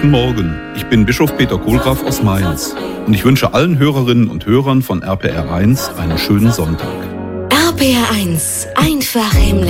Guten Morgen, ich bin Bischof Peter Kohlgraf aus Mainz und ich wünsche allen Hörerinnen und Hörern von RPR1 einen schönen Sonntag. RPR1, einfach himmlisch.